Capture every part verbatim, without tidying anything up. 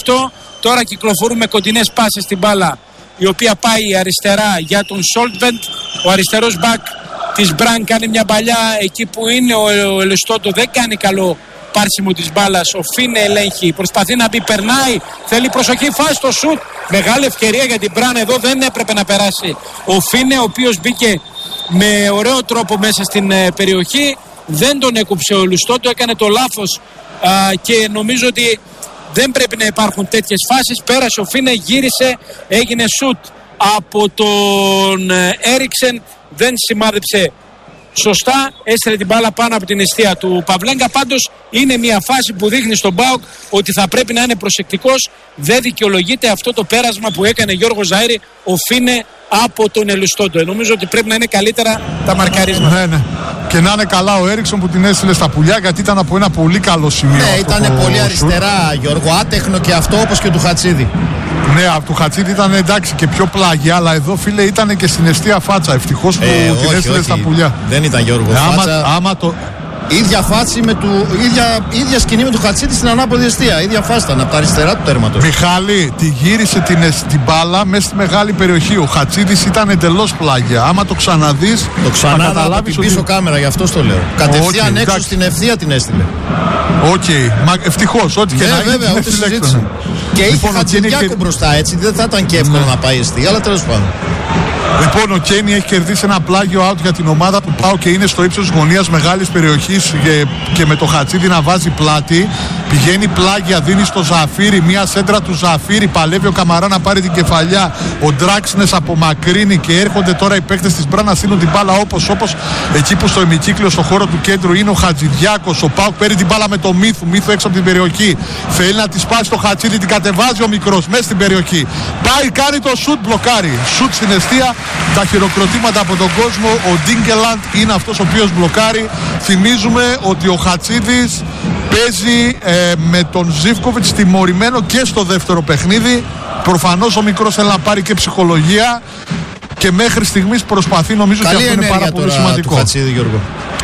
λεπτό. Τώρα κυκλοφορούν με κοντινές πάσες στην μπάλα, η οποία πάει αριστερά για τον Σόλτβεντ. Ο αριστερός μπακ της Μπραν κάνει μια παλιά εκεί που είναι ο Ελιστόντο, δεν κάνει καλό πάρσιμο της μπάλας. Ο Φίνε ελέγχει, προσπαθεί να μπει, περνάει, θέλει προσοχή, φάση στο σουτ. Μεγάλη ευκαιρία για την Μπραν, εδώ δεν έπρεπε να περάσει ο Φίνε, ο οποίος μπήκε με ωραίο τρόπο μέσα στην ε, περιοχή. Δεν τον έκουψε ο Ελιστόντο, έκανε το λάθος α, και νομίζω ότι δεν πρέπει να υπάρχουν τέτοιες φάσεις. Πέρασε ο Φίνε, γύρισε, έγινε σουτ από τον Έριξεν, δεν σημάδεψε σωστά, έστειλε την μπάλα πάνω από την αιστεία του Παυλέγκα. Πάντως είναι μια φάση που δείχνει στον ΠΑΟΚ ότι θα πρέπει να είναι προσεκτικός. Δεν δικαιολογείται αυτό το πέρασμα που έκανε Γιώργο Ζαΐρη, ο Φίνε, από τον Ελιστόντο. Νομίζω ότι πρέπει να είναι καλύτερα τα μαρκαρίσματα. Ναι, ναι. Και να είναι καλά ο Έριξον που την έστειλε στα πουλιά, γιατί ήταν από ένα πολύ καλό σημείο. Ναι, ήταν πολύ αριστερά, Γιώργο. Άτεχνο και αυτό, όπως και του Χατσίδη. Ναι, από του Χατσίδη ήταν εντάξει και πιο πλάγια, αλλά εδώ φίλε ήταν και στην αιστεία φάτσα. Ευτυχώς που ε, την όχι, έστειλε όχι. στα πουλιά. Δεν ήταν Γιώργο. Ε, άμα, φάτσα... άμα το... ίδια φάση με του. ίδια, ίδια σκηνή με του Χατσίδη στην ανάποδη αιστεία. ίδια φάση ήταν από τα αριστερά του τέρματος. Μιχάλη, τη γύρισε την, την μπάλα μέσα στη μεγάλη περιοχή. Ο Χατσίδης ήταν εντελώς πλάγια. Άμα το ξαναδείς, το ξανά από την πίσω ότι... κάμερα, γι' αυτό το λέω. Κατευθείαν okay, έξω εντάξει. Στην ευθεία την έστειλε. Οκ, okay. ευτυχώς. Ό,τι και ναι, να είναι. Βέβαια, ούτε συζήτηση. Και λοιπόν, είχε Χατζηδιάκο είχε... μπροστά, έτσι. Δεν θα ήταν και εύκολο ναι. να πάει αιστεία, αλλά τέλος πάντων. Λοιπόν, ο Κένι έχει κερδίσει ένα πλάγιο out για την ομάδα του ΠΑΟ και είναι στο ύψος γωνίας μεγάλης περιοχής και, και με το Χατσίδη να βάζει πλάτη. Πηγαίνει πλάγια, δίνει στο Ζαφύρι, μία σέντρα του Ζαφύρι. Παλεύει ο Καμαρά να πάρει την κεφαλιά. Ο Ντράξνες απομακρύνει και έρχονται τώρα οι παίκτες της Μπραν να στείλουν την μπάλα όπως όπως εκεί που στο ημικύκλιο, στο χώρο του κέντρου είναι ο Χατζηδιάκος. Ο ΠΑΟΚ παίρνει την μπάλα με το Μύθου. Μύθου έξω από την περιοχή. Θέλει να τη σπάσει το Χατσίδη, την κατεβάζει ο μικρός μέσα στην περιοχή. Πάει, κάνει το σουτ, μπλοκάρει. Σουτ στην αιστεία. Τα χειροκροτήματα από τον κόσμο. Ο Ντίνκελαντ είναι αυτός ο οποίος μπλοκάρει. Θυμίζουμε ότι ο Χατσίδης παίζει ε, με τον Ζίβκοβιτς τιμωρημένο και στο δεύτερο παιχνίδι. Προφανώς ο μικρός θέλει να πάρει και ψυχολογία και μέχρι στιγμής προσπαθεί, νομίζω ότι αυτό είναι πάρα πολύ σημαντικό. Του Χατσίδη, Γιώργο.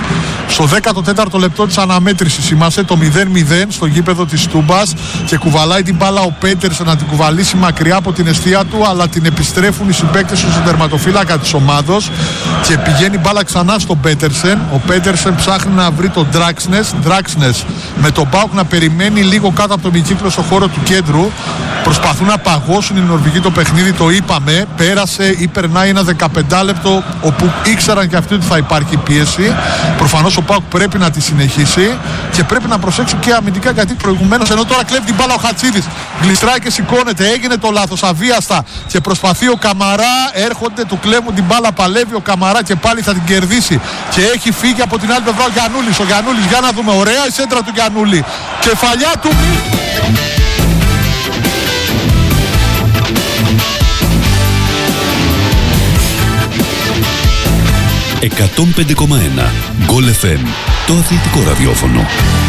Στο δέκατο τέταρτο λεπτό της αναμέτρησης είμαστε, το μηδέν μηδέν στο γήπεδο της Τούμπας και κουβαλάει την μπάλα ο Πέτερσεν να την κουβαλήσει μακριά από την αιστεία του, αλλά την επιστρέφουν οι συμπαίκτες του στον τερματοφύλακα της ομάδος και πηγαίνει μπάλα ξανά στον Πέτερσεν. Ο Πέτερσεν ψάχνει να βρει τον Ντράξνες. Ντράξνες με τον ΠΑΟΚ να περιμένει λίγο κάτω από το μυκύκλο στο χώρο του κέντρου. Προσπαθούν να παγώσουν οι Νορβηγοί το παιχνίδι, το είπαμε. Πέρασε ή περνάει ένα δεκαπέντε λεπτό όπου ήξεραν και αυτοί ότι θα υπάρχει πίεση. Προφανώς ο ΠΑΟΚ πρέπει να τη συνεχίσει και πρέπει να προσέξει και αμυντικά, γιατί προηγουμένως, ενώ τώρα κλέβει την μπάλα ο Χατσίδης, γλιστράει και σηκώνεται, έγινε το λάθος αβίαστα και προσπαθεί ο Καμαρά, έρχονται, του κλέβουν την μπάλα, παλεύει ο Καμαρά και πάλι θα την κερδίσει και έχει φύγει από την άλλη πλευρά ο Γιαννούλης. Ο Γιαννούλης, για να δούμε, ωραία η σέντρα του Γιαννούλη, κεφαλιά του εκατόν πέντε κόμμα ένα Γκολ εφ εμ, το αθλητικό ραδιόφωνο.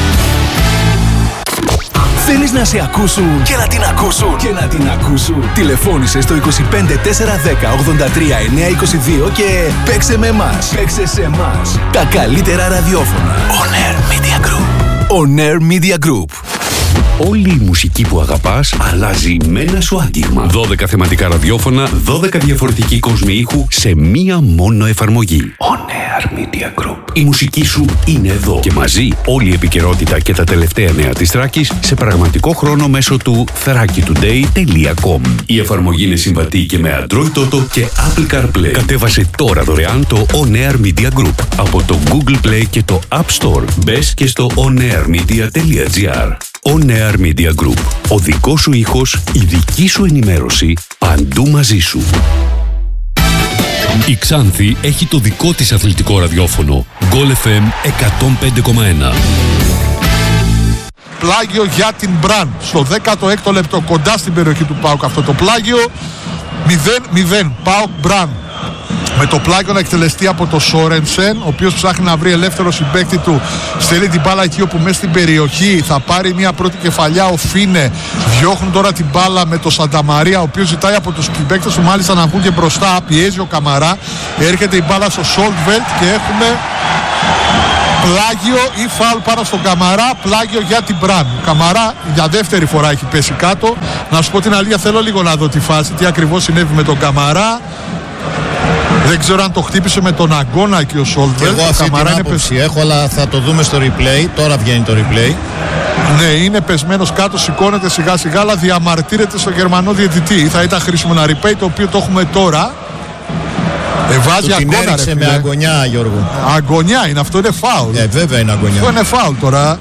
Θέλεις να σε ακούσουν και να την ακούσουν και να την ακούσουν. Τηλεφώνησε στο είκοσι πέντε τέσσερα δέκα ογδόντα τρία εννιακόσια είκοσι δύο και παίξε με εμάς. Παίξε σε εμάς. Τα καλύτερα ραδιόφωνα. On Air Media Group. On Air Media Group. Όλη η μουσική που αγαπάς αλλάζει με ένα σου άγγιγμα. δώδεκα θεματικά ραδιόφωνα, δώδεκα διαφορετικοί κόσμοι ήχου σε μία μόνο εφαρμογή. On Air Media Group. Η μουσική σου είναι εδώ και μαζί όλη η επικαιρότητα και τα τελευταία νέα της Θράκης σε πραγματικό χρόνο μέσω του θράκη τουντέι τελεία κομ. Η εφαρμογή είναι συμβατή και με Android Auto και Apple CarPlay. Κατέβασε τώρα δωρεάν το On Air Media Group από το Google Play και το App Store. Μπες και στο onairmedia τελεία gr. On Air Media Group. Ο δικός σου ήχος, η δική σου ενημέρωση, παντού μαζί σου. Η Ξάνθη έχει το δικό της αθλητικό ραδιόφωνο. Γκολ εφ εμ εκατόν πέντε κόμμα ένα. Πλάγιο για την Μπραν. Στο δέκατο έκτο λεπτό, κοντά στην περιοχή του ΠΑΟΚ αυτό το πλάγιο. μηδέν μηδέν. ΠΑΟΚ Μπραν. Με το πλάγιο να εκτελεστεί από το Σόρενσεν, ο οποίος ψάχνει να βρει ελεύθερο συμπαίκτη του. Στέλνει την μπάλα εκεί όπου μέσα στην περιοχή θα πάρει μια πρώτη κεφαλιά ο Φίνε. Διώχνουν τώρα την μπάλα με το Σανταμαρία, ο οποίος ζητάει από τους συμπαίκτες του μάλιστα να βγουν και μπροστά. Πιέζει ο Καμαρά. Έρχεται η μπάλα στο Σόλτβελτ και έχουμε Πλάγιο ή φάουλ πάνω στον Καμαρά, πλάγιο για την Μπραν. Ο Καμαρά για δεύτερη φορά έχει πέσει κάτω. Να σου πω την αλήθεια, θέλω λίγο να δω τη φάση, τι ακριβώς συνέβη με τον Καμαρά. Δεν ξέρω αν το χτύπησε με τον Αγκώνα και ο Σόλτβελ. Εγώ αυτή την άποψη έχω, αλλά θα το δούμε στο replay. Τώρα βγαίνει το replay. Ναι, είναι πεσμένος κάτω, σηκώνεται σιγά σιγά, αλλά διαμαρτύρεται στο Γερμανό διαιτητή. Θα ήταν χρήσιμο ένα replay, το οποίο το έχουμε τώρα. Ε, βάζει του την αγώνα, έριξε με αγωνιά, Γιώργο. Αγωνιά είναι, αυτό είναι φάουλ. Ε, βέβαια είναι αγωνιά. Αυτό είναι φάουλ τώρα.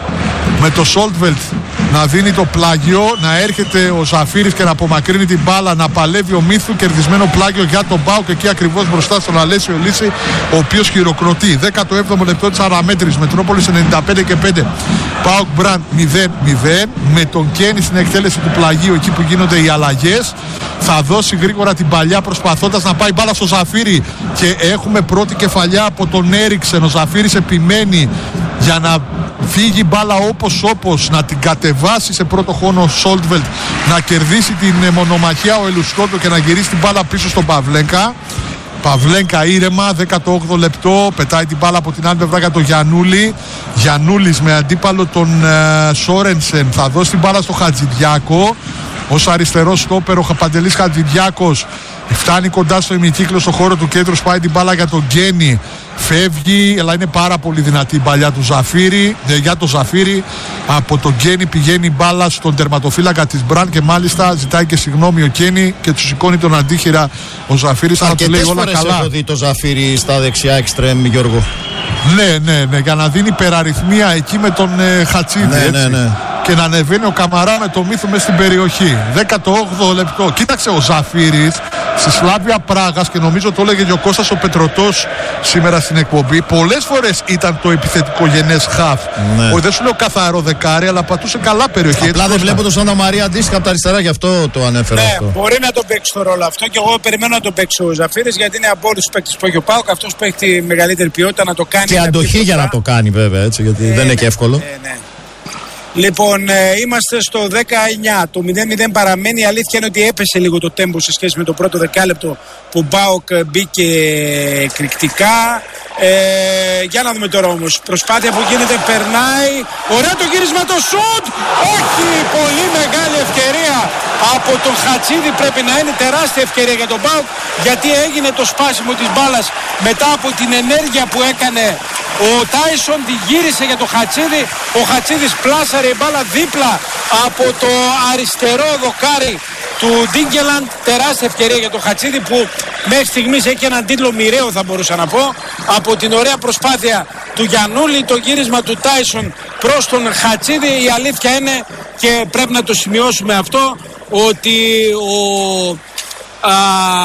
Με το Σόλτβελτ να δίνει το πλάγιο, να έρχεται ο Ζαφύρης και να απομακρύνει την μπάλα, να παλεύει ο Μίθου, κερδισμένο πλάγιο για τον Πάοκ εκεί ακριβώς μπροστά στον Αλέσιο Λύση, ο οποίος χειροκροτεί. δέκατο έβδομο λεπτό της αναμέτρησης, Μετρόπολης ενενήντα πέντε και πέντε, Πάοκ Μπραν μηδέν μηδέν, με τον Κένι στην εκτέλεση του πλαγίου εκεί που γίνονται οι αλλαγές. Θα δώσει γρήγορα την παλιά προσπαθώντας να πάει μπάλα στο Ζαφύρη και έχουμε πρώτη κεφαλιά από τον Έριξεν. Ο Ζαφύρης επιμένει για να φύγει μπάλα όπως όπως, να την κατεβάσει σε πρώτο χρόνο ο Σόλτβελτ, να κερδίσει την μονομαχία ο Ελουσκότο και να γυρίσει την μπάλα πίσω στον Παυλέγκα. Παυλέγκα ήρεμα, δέκατο όγδοο λεπτό, πετάει την μπάλα από την άλλη πλευρά για τον Γιαννούλη. Γιαννούλης με αντίπαλο τον uh, Σόρενσεν, θα δώσει την μπάλα στο Χατζηδιάκο. Ως αριστερός στόπερ ο Παντελής Χατζηδιάκος φτάνει κοντά στο ημικύκλο στο χώρο του κέντρου, σπάει την μπάλα για τον Γκένι, φεύγει, αλλά είναι πάρα πολύ δυνατή η μπαλιά του Ζαφύρη, ε, για το Ζαφύρη. Από τον Γκένι πηγαίνει η μπάλα στον τερματοφύλακα της Μπραν και μάλιστα ζητάει και συγγνώμη ο Γκένι και του σηκώνει τον αντίχειρα ο Ζαφύρης, να του λέει όλα καλά. Έχω δει το Ζαφύρη στα δεξιά εξτρέμ, Γιώργο. Ναι, ναι, ναι, για να δίνει υπεραριθμία εκεί με τον ε, Χατσίδη, ναι, έτσι. Ναι, ναι. Και να ανεβαίνει ο Καμαρά με το Μίθου μες στην περιοχή. δέκατο όγδοο λεπτό. Κοίταξε ο Ζαφύρης στη Σλάβια Πράγας και νομίζω το έλεγε και ο Κώστας ο Πετρωτός σήμερα στην εκπομπή. Πολλές φορές ήταν το επιθετικό γενές χαφ. Ναι. Ο, δεν σου λέω καθαρό δεκάρι, αλλά πατούσε καλά περιοχή. Απλά δεν βλέπω τον Σάντα Μαρία αντίστοιχα από τα αριστερά, γι' αυτό το ανέφερα. Ναι, αυτό. Μπορεί να τον παίξει το ρόλο αυτό και εγώ περιμένω να τον παίξει ο Ζαφύρης, γιατί είναι από όλους τους παίκτες που έχει ο ΠΑΟΚ αυτός που έχει τη μεγαλύτερη ποιότητα να το κάνει. Και αντοχή για να το κάνει, βέβαια, έτσι, γιατί ε, δεν είναι και εύκολο. Ε, ναι. Λοιπόν, ε, είμαστε στο δεκαεννιά. Το μηδέν μηδέν παραμένει. Η αλήθεια είναι ότι έπεσε λίγο το τέμπο σε σχέση με το πρώτο δεκάλεπτο που ο ΠΑΟΚ μπήκε εκρηκτικά. Ε, για να δούμε τώρα όμως. Προσπάθεια που γίνεται, περνάει. Ωραίο το γύρισμα, το σουτ. Όχι, πολύ μεγάλη ευκαιρία από τον Χατσίδη. Πρέπει να είναι τεράστια ευκαιρία για τον ΠΑΟΚ, γιατί έγινε το σπάσιμο της μπάλας μετά από την ενέργεια που έκανε ο Τάισον. Τη γύρισε για τον Χατσίδη. Ο Χατσίδης πλάσαρε η μπάλα δίπλα από το αριστερό δοκάρι του Ντίγκελαντ. Τεράστια ευκαιρία για τον Χατσίδη που μέχρι στιγμής έχει έναν τίτλο μοιραίο, θα μπορούσα να πω, από την ωραία προσπάθεια του Γιαννούλη, το γύρισμα του Τάισον προς τον Χατσίδη. Η αλήθεια είναι, και πρέπει να το σημειώσουμε αυτό, ότι ο α,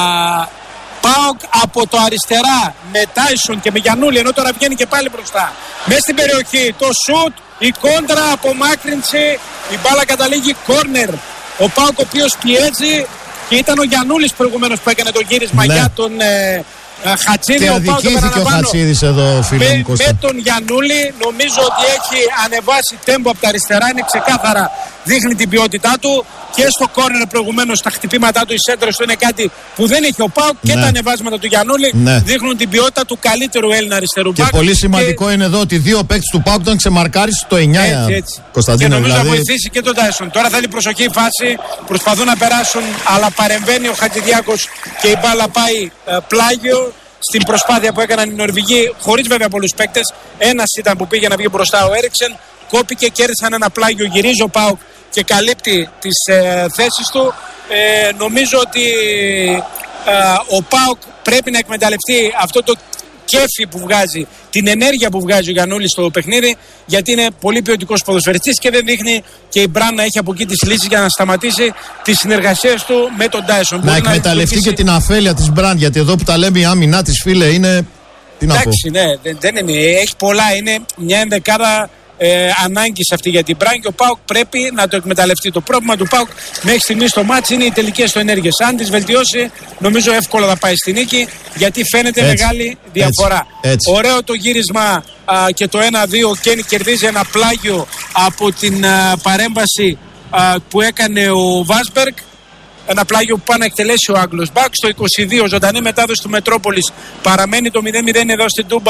ΠΑΟΚ από το αριστερά με Τάισον και με Γιαννούλη, ενώ τώρα βγαίνει και πάλι μπροστά μέσα στην περιοχή, το σουτ, η κόντρα, απομάκρυνση, η μπάλα καταλήγει κόρνερ. Ο ΠΑΟΚ ο οποίος πιέζει, και ήταν ο Γιαννούλης προηγουμένως που έκανε το γύρισμα, ναι, για τον ε, Χατσίδη. Και αδικήθηκε ο Χατσίδης εδώ, φίλε μου Κώστα. Με τον Γιαννούλη νομίζω ότι έχει ανεβάσει τέμπο από τα αριστερά, είναι ξεκάθαρα, δείχνει την ποιότητά του, και στο κόρνερ προηγουμένως τα χτυπήματά του, οι σέντρες του είναι κάτι που δεν έχει ο ΠΑΟΚ, ναι, και τα ανεβάσματα του Γιαννούλη, ναι, δείχνουν την ποιότητα του καλύτερου Έλληνα αριστερού μπακ. Και πολύ σημαντικό και είναι εδώ ότι δύο παίκτες του ΠΑΟΚ ήταν ξεμαρκάρει στο εννιά. Έτσι, έτσι. Κωνσταντίνο, και νομίζω δηλαδή θα βοηθήσει και τον Τάισον. Τώρα θέλει προσοχή η φάση, προσπαθούν να περάσουν, αλλά παρεμβαίνει ο Χατζηδιάκος και η μπάλα πάει ε, πλάγιο. Στην προσπάθεια που έκαναν οι Νορβηγοί, χωρίς βέβαια πολλούς παίκτες, ένας ήταν που πήγε να βγει μπροστά, ο Έριξεν, κόπηκε, κέρδισαν ένα πλάγιο, γυρίζει ο ΠΑΟΚ και καλύπτει τις ε, θέσεις του. Ε, νομίζω ότι ε, ο ΠΑΟΚ πρέπει να εκμεταλλευτεί αυτό το κέφι που βγάζει, την ενέργεια που βγάζει ο Γιαννούλης στο παιχνίδι, γιατί είναι πολύ ποιοτικός ποδοσφαιριστής και δεν δείχνει και η Μπραν να έχει από εκεί τις λύσεις για να σταματήσει τις συνεργασίες του με τον Τάισον. Να εκμεταλλευτεί να και την αφέλεια της Μπραν, γιατί εδώ που τα λέμε η άμυνά της, φίλε, είναι. Τι να πω. Εντάξει, ναι, δεν, δεν είναι. Έχει πολλά. Είναι μια ενδεκάδα ε, ανάγκη αυτή για την Μπραν και ο ΠΑΟΚ πρέπει να το εκμεταλλευτεί. Το πρόβλημα του ΠΑΟΚ μέχρι στιγμή στο μάτς είναι οι τελικές του ενέργειες. Αν τις βελτιώσει, νομίζω εύκολα θα πάει στη νίκη, γιατί φαίνεται έτσι μεγάλη διαφορά. Έτσι, έτσι. Ωραίο το γύρισμα α, και το ένα δύο. Ο Κένι κερδίζει ένα πλάγιο από την α, παρέμβαση α, που έκανε ο Βάσμπεργκ. Ένα πλάγιο που πάει να εκτελέσει ο Άγγλος μπακ. Στο είκοσι δύο, ζωντανή μετάδοση του Μετρόπολης. Παραμένει το μηδέν μηδέν εδώ στην Τούμπα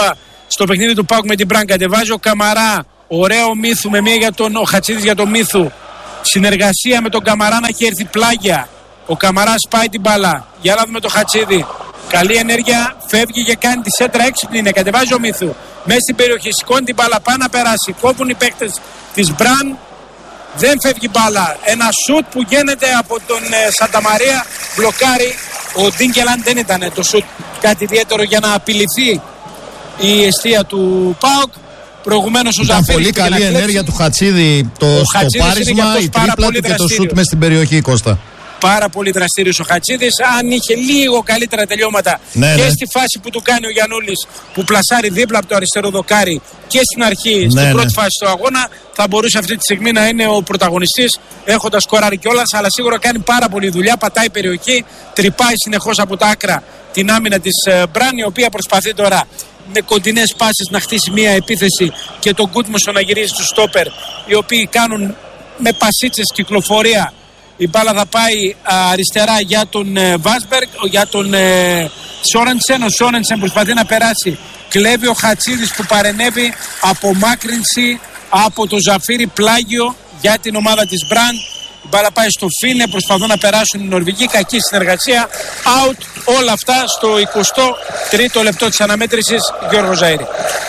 στο παιχνίδι του ΠΑΟΚ με την Μπραν. Κατεβάζει ο Καμαρά, ωραίο Μίθου με μία για τον ο Χατσίδης για τον Μίθου. Συνεργασία με τον Καμαρά να έχει έρθει πλάγια. Ο Καμαράς πάει την μπάλα. Για να δούμε το Χατσίδη. Καλή ενέργεια, φεύγει και κάνει τη σέντρα έξυπνη. Είναι, κατεβάζει ο Μίθου. Μέσα στην περιοχή, σηκώνει την μπάλα, πάει να περάσει. Κόβουν οι παίκτες της Μπραν. Δεν φεύγει μπάλα. Ένα σουτ που γίνεται από τον ε, Σανταμαρία. Μπλοκάρει. Ο Ντίνκελαντ δεν ήταν το σουτ κάτι ιδιαίτερο για να απειληθεί η εστία του ΠΑΟΚ. Προηγουμένως ο Ζαφίρης. Πολύ καλή ενέργεια του Χατσίδη το στοπάρισμα, η τρίπλα του και το σουτ μες στην περιοχή, Κώστα. Πάρα πολύ δραστήριος ο Χατσίδης. Αν είχε λίγο καλύτερα τελειώματα ναι, και ναι. στη φάση που του κάνει ο Γιαννούλης που πλασάρει δίπλα από το αριστερό δοκάρι και στην αρχή, ναι, στην πρώτη ναι. φάση του αγώνα, θα μπορούσε αυτή τη στιγμή να είναι ο πρωταγωνιστής έχοντας σκοράρει κιόλας. Αλλά σίγουρα κάνει πάρα πολύ δουλειά. Πατάει περιοχή, τρυπάει συνεχώς από τα άκρα την άμυνα της Μπραν, η οποία προσπαθεί τώρα με κοντινές πάσεις να χτίσει μια επίθεση και τον Γκούτμουσο να γυρίζει στους στόπερ, οι οποίοι κάνουν με πασίτσες κυκλοφορία. Η μπάλα θα πάει α, αριστερά για τον ε, Βάσμπεργκ, για τον ε, Σόρενσεν. Ο Σόρενσεν προσπαθεί να περάσει. Κλέβει ο Χατσίδης που παρενέβη. Απομάκρυνση από το Ζαφίρι, πλάγιο για την ομάδα της Μπραν. Η μπάλα πάει στο Φίνε, προσπαθούν να περάσουν οι Νορβηγοί. Κακή συνεργασία. Out. Όλα αυτά στο εικοστό τρίτο λεπτό της αναμέτρησης. Γιώργο Ζαΐρη.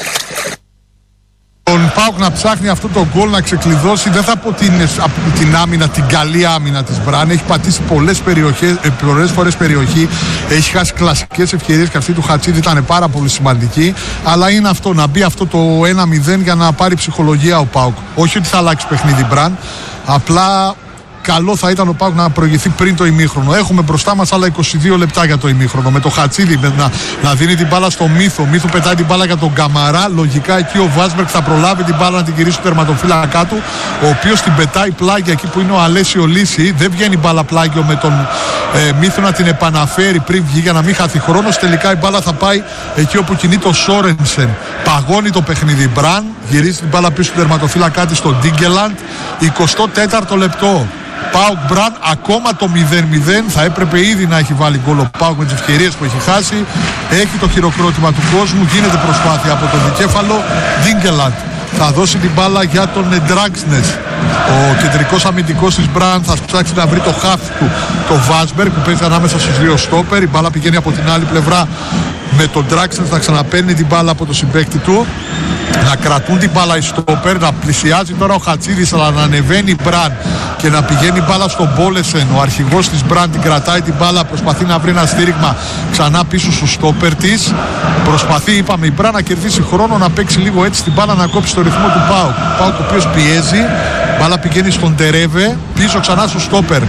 Τον ΠΑΟΚ να ψάχνει αυτό το γκολ να ξεκλειδώσει, δεν θα πω την, την άμυνα, την καλή άμυνα της Μπραν. Έχει πατήσει πολλές, περιοχές, πολλές φορές περιοχή, έχει χάσει κλασικές ευκαιρίες και αυτή του Χατσίδη ήταν πάρα πολύ σημαντική. Αλλά είναι αυτό, να μπει αυτό το ένα μηδέν για να πάρει ψυχολογία ο ΠΑΟΚ. Όχι ότι θα αλλάξει παιχνίδι Μπραν, απλά καλό θα ήταν ο ΠΑΟΚ να προηγηθεί πριν το ημίχρονο. Έχουμε μπροστά μας άλλα είκοσι δύο λεπτά για το ημίχρονο. Με το Χατσίδη να, να δίνει την μπάλα στο Μίθο. Μίθο πετάει την μπάλα για τον Καμαρά. Λογικά εκεί ο Βάσμπεργκ θα προλάβει την μπάλα να την γυρίσει στο τερματοφύλακα του, ο οποίος την πετάει πλάγια εκεί που είναι ο Αλέσιο Λύση. Δεν βγαίνει μπάλα πλάγιο με τον ε, Μίθο να την επαναφέρει πριν βγει για να μην χαθεί χρόνος. Τελικά η μπάλα θα πάει εκεί όπου κινείται ο Σόρενσεν. Παγώνει το παιχνίδι Μπραν. Γυρίζει την μπάλα πίσω στο τερματοφύλακα της στον Ντίνκελαντ. εικοστό τέταρτο λεπτό. ΠΑΟΚ Μπραν, ακόμα το μηδέν μηδέν. Θα έπρεπε ήδη να έχει βάλει γκολ ο ΠΑΟΚ με τις ευκαιρίες που έχει χάσει. Έχει το χειροκρότημα του κόσμου. Γίνεται προσπάθεια από τον δικέφαλο. Ντίνκελαντ θα δώσει την μπάλα για τον Ντράγκσνες. Ο κεντρικός αμυντικός της Μπραν θα ψάξει να βρει το χάφ του, το Βάσμπεργκ, που παίζει ανάμεσα στους δύο στόπερ. Η μπάλα πηγαίνει από την άλλη πλευρά με τον Ντράγκσνες να ξαναπαίρνει την μπάλα από το συμπαίκτη του. Να κρατούν την μπάλα οι στόπερ, να πλησιάζει τώρα ο Χατσίδης, αλλά να ανεβαίνει η Μπραν και να πηγαίνει η μπάλα στον Μπόλεσεν. Ο αρχηγός της Μπραν την κρατάει την μπάλα, προσπαθεί να βρει ένα στήριγμα ξανά πίσω στους στόπερ της. Προσπαθεί, είπαμε, η Μπραν να κερδίσει χρόνο, να παίξει λίγο έτσι την μπάλα, να κόψει το ρυθμό του ΠΑΟΚ. Ο ΠΑΟΚ ο οποίος πιέζει, μπάλα πηγαίνει στον Τερέβε, πίσω ξανά στους στόπερ.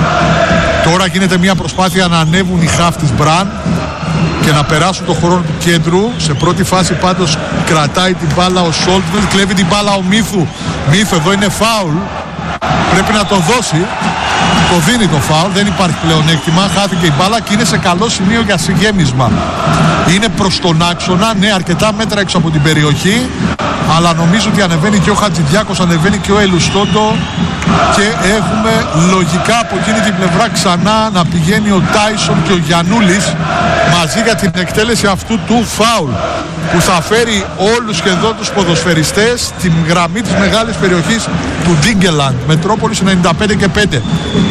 Τώρα γίνεται μια προσπάθεια να ανέβουν οι χαφ της Μπραν και να περάσουν το χρόνο του κέντρου. Σε πρώτη φάση πάντως κρατάει την μπάλα ο Σόλτβελ, κλέβει την μπάλα ο Μίθου. Μίθου, εδώ είναι φάουλ. Πρέπει να το δώσει. Το δίνει το φάουλ, δεν υπάρχει πλεονέκτημα. Χάθηκε η μπάλα και είναι σε καλό σημείο για συγγέμισμα. Είναι προς τον άξονα, ναι, αρκετά μέτρα έξω από την περιοχή. Αλλά νομίζω ότι ανεβαίνει και ο Χατζηδιάκος, ανεβαίνει και ο Ελουστόντο. Και έχουμε λογικά από εκείνη την πλευρά ξανά να πηγαίνει ο Τάισον και ο Γιαννούλης μαζί για την εκτέλεση αυτού του φάουλ, που θα φέρει όλους σχεδόν τους ποδοσφαιριστές στην γραμμή της μεγάλης περιοχής του Ντίνκελαντ. Μετρόπολης ενενήντα πέντε και πέντε.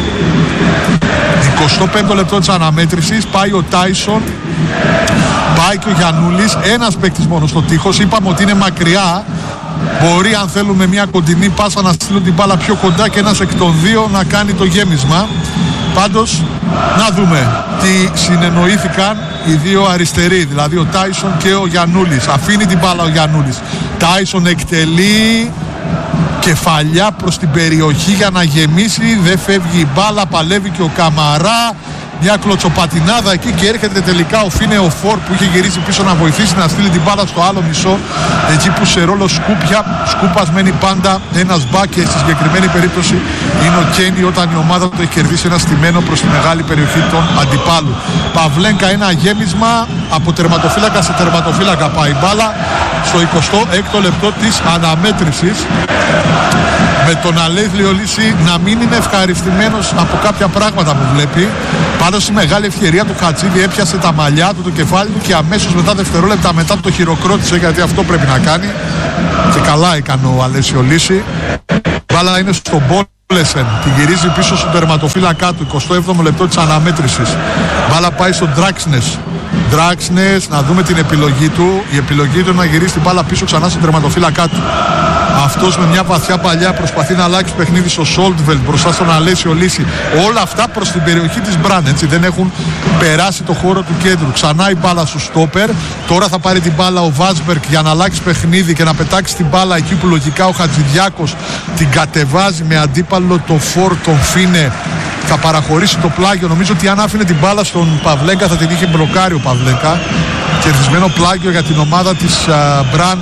εικοστό πέμπτο λεπτό της αναμέτρησης. Πάει ο Τάισον, πάει και ο Γιαννούλης. Ένας παίκτης μόνο στο τείχος. Είπαμε ότι είναι μακριά. Μπορεί, αν θέλουμε, μια κοντινή πάσα να στείλουν την μπάλα πιο κοντά και ένας εκ των δύο να κάνει το γέμισμα. Πάντως, να δούμε τι συνεννοήθηκαν οι δύο αριστεροί, δηλαδή ο Τάισον και ο Γιαννούλης. Αφήνει την μπάλα ο Γιαννούλης. Τάισον εκτελεί κεφαλιά προς την περιοχή για να γεμίσει. Δεν φεύγει η μπάλα, παλεύει και ο Καμαρά. Μια κλωτσοπατινάδα εκεί και έρχεται τελικά ο Φίνε ο Φορ που είχε γυρίσει πίσω να βοηθήσει να στείλει την μπάλα στο άλλο μισό. Εκεί που σε ρόλο σκούπια, σκούπας μένει πάντα ένας μπακ και στη συγκεκριμένη περίπτωση είναι ο Κένι όταν η ομάδα του έχει κερδίσει ένα στημένο προς τη μεγάλη περιοχή των αντιπάλου. Παυλένκα, ένα γέμισμα από τερματοφύλακα σε τερματοφύλακα πάει μπάλα στο εικοστό έκτο λεπτό της αναμέτρησης. με τον Αλέθη Λιολίση να μην είναι ευχαριστημένος από κάποια πράγματα που βλέπει. Πάνω στη μεγάλη ευκαιρία του Χατσίδη έπιασε τα μαλλιά του, το κεφάλι του και αμέσως μετά δευτερόλεπτα μετά το χειροκρότησε, γιατί αυτό πρέπει να κάνει και καλά έκανε ο Αλέθη Λιολίση. Μπάλα είναι στον Μπόλεσεν, τη γυρίζει πίσω στον τερματοφύλακά του, εικοστό έβδομο λεπτό της αναμέτρησης. Μπάλα πάει στον Ντράξνες. Ντράξνες, να δούμε την επιλογή του. Η επιλογή του είναι να γυρίσει την μπάλα πίσω ξανά στον τερματοφύλακά του. Αυτός με μια βαθιά παλιά προσπαθεί να αλλάξει παιχνίδι στο Σόλτβελτ μπροστά στον Αλέθη Λιολίση. Όλα αυτά προς την περιοχή της Μπραν, έτσι, δεν έχουν περάσει το χώρο του κέντρου. Ξανά η μπάλα στο στόπερ. Τώρα θα πάρει την μπάλα ο Βάσμπερκ για να αλλάξει παιχνίδι και να πετάξει την μπάλα εκεί που λογικά ο Χατζηδιάκος την κατεβάζει με αντίπαλο το φορ τον Φίνε. Θα παραχωρήσει το πλάγιο. Νομίζω ότι αν άφηνε την μπάλα στον Παυλέγκα θα την είχε μπλοκάρει ο Παυλέγκα. Κερδισμένο πλάγιο για την ομάδα της uh, Μπραν,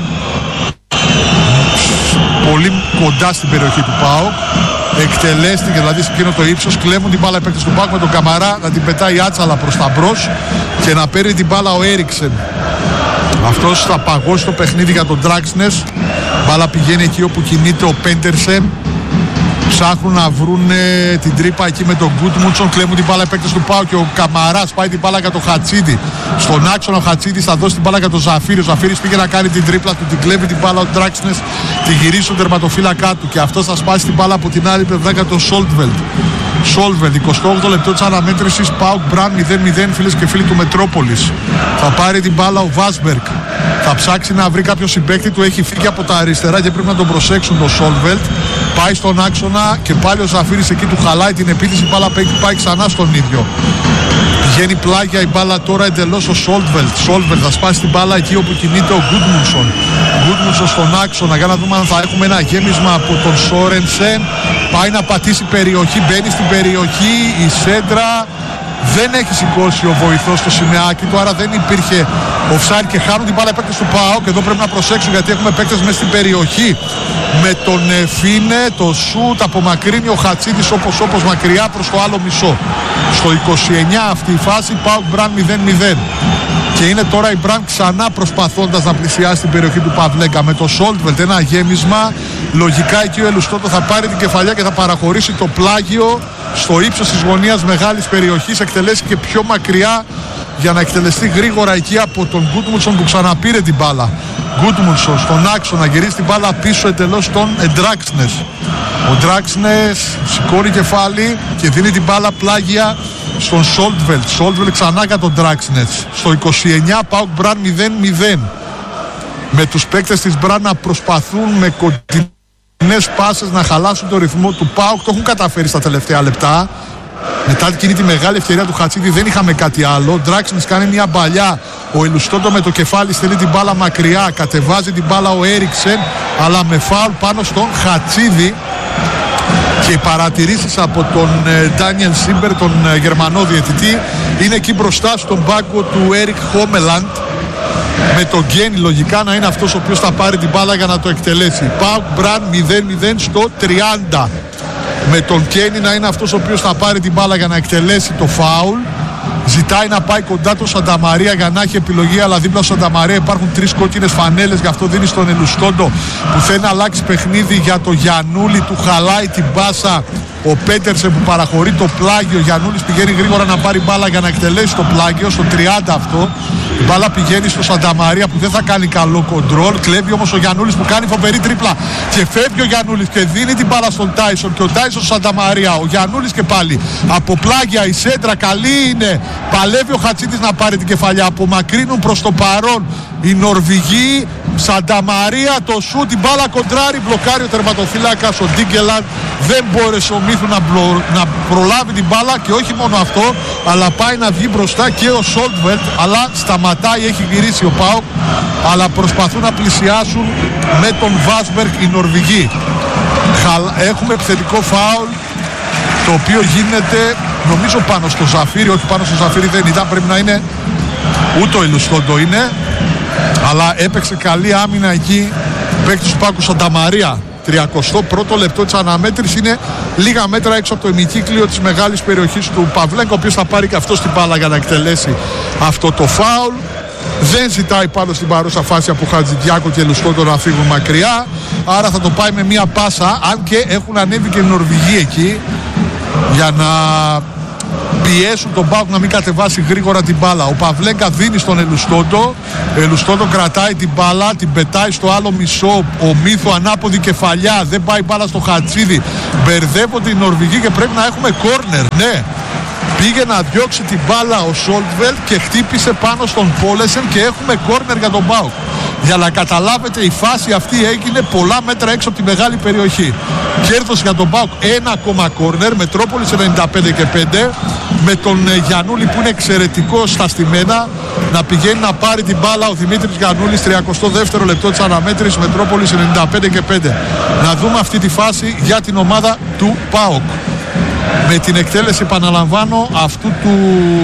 πολύ κοντά στην περιοχή του ΠΑΟΚ. Εκτελέστηκε δηλαδή σε εκείνο το ύψος. Κλέβουν την μπάλα οι παίκτες του ΠΑΟΚ με τον Καμαρά να την πετάει άτσαλα προς τα μπρος και να παίρνει την μπάλα ο Έριξεν. Αυτός θα παγώσει το παιχνίδι για τον Ντράξνες. Μπάλα πηγαίνει εκεί όπου κινείται ο Πέντερσεν. Ψάχνουν να βρουν την τρύπα εκεί με τον Γκούτμουτσον. Κλέβουν την μπάλα οι παίκτες του ΠΑΟΚ και ο Καμαράς πάει την μπάλα για τον Χατσίδη. Στον άξονα ο Χατσίδης θα δώσει την μπάλα για τον Ζαφίρη. Ο Ζαφίρης πήγε να κάνει την τρίπλα του, την κλέβει την μπάλα ο Ντράξνες, τη γυρίζει στον τερματοφύλακά του και αυτός θα σπάσει την μπάλα από την άλλη πλευρά για τον Σόλτβελτ. Σόλτβελτ, εικοστό όγδοο λεπτό της αναμέτρησης, ΠΑΟΚ Μπραν μηδέν μηδέν, φίλες και φίλοι του Μετρόπολης. Θα πάρει την μπάλα ο Βάσμπερκ. Θα ψάξει να βρει κάποιο συμπαίκτη του, έχει φύγει από τα αριστερά και πρέπει να τον προσέξουν το Σόλτβελτ. Πάει στον άξονα και πάλι ο Ζαφίρης εκεί του χαλάει την επίθεση, η μπάλα πάει ξανά στον ίδιο. Πηγαίνει πλάγια η μπάλα τώρα εντελώς ο Σόλτβελτ. Σόλτβελτ θα σπάσει την μπάλα εκεί όπου κινείται ο Γκούτμουνσον. Γκούτμουνσον στον άξονα για να δούμε αν θα έχουμε ένα γέμισμα από τον Σόρενσεν. Πάει να πατήσει περιοχή, μπαίνει στην περιοχή η σέντρα. Δεν έχει σηκώσει ο βοηθός στο σημαίακι του, άρα δεν υπήρχε offside και χάνουν την μπάλα οι παίκτες του ΠΑΟΚ. Και εδώ πρέπει να προσέξουν γιατί έχουμε παίκτες μέσα στην περιοχή. Με τον Φίνε, το σουτ απομακρύνει ο Χατσίδης όπως όπως μακριά προς το άλλο μισό. Στο είκοσι εννιά αυτή η φάση, ΠΑΟΚ Μπραν μηδέν μηδέν. Και είναι τώρα η Μπραν ξανά προσπαθώντας να πλησιάσει την περιοχή του Παυλέγκα. Με το Σόλτβελτ ένα γέμισμα. Λογικά εκεί ο Ελουστότο θα πάρει την κεφαλιά και θα παραχωρήσει το πλάγιο στο ύψος της γωνίας μεγάλης περιοχής. Εκτελέσει και πιο μακριά για να εκτελεστεί γρήγορα εκεί από τον Γκούτμουνσον που ξαναπήρε την μπάλα. Γκούτμουνσον στον άξονα γυρίζει την μπάλα πίσω εντελώς στον Ντράξνες. Ο Ντράξνες σηκώνει κεφάλι και δίνει την μπάλα πλάγια στον Σόλτβελτ. Σόλτβελτ ξανά για τον Ντράξνες. Στο είκοσι εννιά ΠΑΟΚ Μπραν μηδέν μηδέν. Με τους παίκτες της Μπραν να προσπαθούν με κοντινές πάσες να χαλάσουν το ρυθμό του ΠΑΟΚ. Το έχουν καταφέρει στα τελευταία λεπτά. Μετά εκείνη τη μεγάλη ευκαιρία του Χατσίδη δεν είχαμε κάτι άλλο. Ο Ντράξνης κάνει μια μπαλιά. Ο Ελουστότο με το κεφάλι στέλνει την μπάλα μακριά. Κατεβάζει την μπάλα ο Έριξεν, αλλά με φάουλ πάνω στον Χατσίδη. Και οι παρατηρήσεις από τον Ντάνιελ Σίμπερ, τον ε, Γερμανό διαιτητή, είναι εκεί μπροστά στον πάγκο του Έρικ Χόμελαντ. Με τον Γκένι λογικά να είναι αυτός ο οποίος θα πάρει την μπάλα για να το εκτελέσει. ΠΑΟΚ Μπραν μηδέν μηδέν στο τριάντα. Με τον Κένι να είναι αυτός ο οποίος θα πάρει την μπάλα για να εκτελέσει το φάουλ. Ζητάει να πάει κοντά το Σανταμαρία για να έχει επιλογή, αλλά δίπλα στο Σανταμαρία υπάρχουν τρεις κόκκινες φανέλες. Γι' αυτό δίνει στον Ελουστόντο που θέλει να αλλάξει παιχνίδι για το Γιαννούλη. Του χαλάει την μπάσα ο Πέντερσεν που παραχωρεί το πλάγιο. Ο Γιαννούλης πηγαίνει γρήγορα να πάρει μπάλα για να εκτελέσει το πλάγιο στο τριάντα αυτό. Η μπάλα πηγαίνει στο Σανταμαρία που δεν θα κάνει καλό κοντρόλ. Κλέβει όμως ο Γιαννούλης που κάνει φοβερή τρίπλα. Και φεύγει ο Γιαννούλης και δίνει την μπάλα στον Τάισον. Και ο Τάισον στο Σανταμαρία. Ο Γιαννούλης και πάλι από πλάγια η σέντρα καλή είναι. Παλεύει ο Χατσίδης να πάρει την κεφαλιά. Απομακρύνουν προς το παρόν οι Νορβηγοί. Σανταμαρία το σου, την μπάλα κοντράρει. Μπλοκάρει ο τερματοφύλακας ο Ντίγκελαντ. Δεν μπόρεσε ο Μίθου να, μπλο, να προλάβει την μπάλα. Και όχι μόνο αυτό, αλλά πάει να βγει μπροστά και ο Σόλτβελτ. Αλλά σταματάει, έχει γυρίσει ο ΠΑΟΚ. Αλλά προσπαθούν να πλησιάσουν με τον Βάσμπερκ οι Νορβηγοί. Έχουμε επιθετικό φάουλ, το οποίο γίνεται νομίζω πάνω στο Ζαφίρι. Όχι, πάνω στο Ζαφίρι δεν ήταν, πρέπει να είναι ούτε ο Ελουστόντο είναι. Αλλά έπαιξε καλή άμυνα εκεί παίκτης του Πάκου Σανταμαρία. τριακοστό πρώτο λεπτό της αναμέτρησης, είναι λίγα μέτρα έξω από το ημικύκλιο της μεγάλης περιοχής του Παυλέγκο, ο οποίος θα πάρει και αυτό την μπάλα για να εκτελέσει αυτό το φάουλ. Δεν ζητάει πάνω στην παρούσα φάση από Χατζηδιάκο και Ελουστόντο να φύγουν μακριά. Άρα θα το πάει με μία πάσα. Αν και έχουν ανέβει και οι Νορβηγοί εκεί για να πιέσουν τον ΠΑΟΚ να μην κατεβάσει γρήγορα την μπάλα. Ο Παυλέγκα δίνει στον Ελουστόντο. Ο Ελουστόντο κρατάει την μπάλα, την πετάει στο άλλο μισό. Ο Μίθο ανάποδη κεφαλιά. Δεν πάει μπάλα στο Χατσίδη. Μπερδεύονται οι Νορβηγοί και πρέπει να έχουμε κόρνερ. Ναι. Πήγε να διώξει την μπάλα ο Σόλτβελτ και χτύπησε πάνω στον Πόλεσεν και έχουμε κόρνερ για τον ΠΑΟΚ. Για να καταλάβετε, η φάση αυτή έγινε πολλά μέτρα έξω από τη μεγάλη περιοχή. Κέρδος για τον ΠΑΟΚ, ένα ακόμα κόρνερ. Μετρόπολης ενενήντα πέντε και πέντε. Με τον Γιαννούλη που είναι εξαιρετικό στα στημένα να πηγαίνει να πάρει την μπάλα ο Δημήτρης Γιαννούλης. τριακοστό δεύτερο λεπτό της αναμέτρησης. Μετρόπολης ενενήντα πέντε και πέντε. Να δούμε αυτή τη φάση για την ομάδα του ΠΑΟΚ. Με την εκτέλεση, επαναλαμβάνω, αυτού του